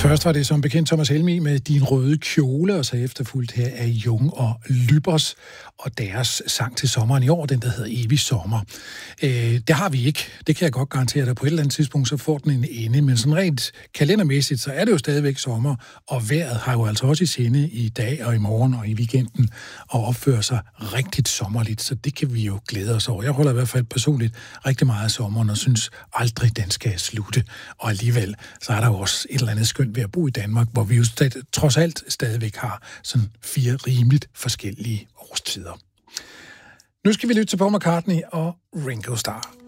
Først var det som bekendt Thomas Helmig med Din røde kjole, og så efterfulgt her af Jung og Lybos og deres sang til sommeren i år, den der hedder Evig Sommer. Det har vi ikke. Det kan jeg godt garantere dig. På et eller andet tidspunkt, så får den en ende. Men sådan rent kalendermæssigt, så er det jo stadigvæk sommer, og vejret har jo altså også i sinde i dag og i morgen og i weekenden og opfører sig rigtigt sommerligt, så det kan vi jo glæde os over. Jeg holder i hvert fald personligt rigtig meget af sommeren og synes aldrig, den skal slutte. Og alligevel, så er der jo også et eller andet skønt ved at bo i Danmark, hvor vi jo trods alt stadigvæk har sådan 4 rimeligt forskellige årstider. Nu skal vi lytte til Paul McCartney og Ringo Starr.